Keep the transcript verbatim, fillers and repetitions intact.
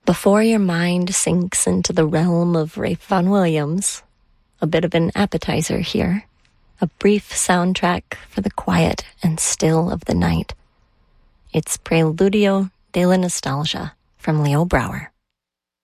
Before your mind sinks into the realm of Ralph Vaughan Williams, a bit of an appetizer here, a brief soundtrack for the quiet and still of the night. It's Preludio de la Nostalgia from Leo Brouwer.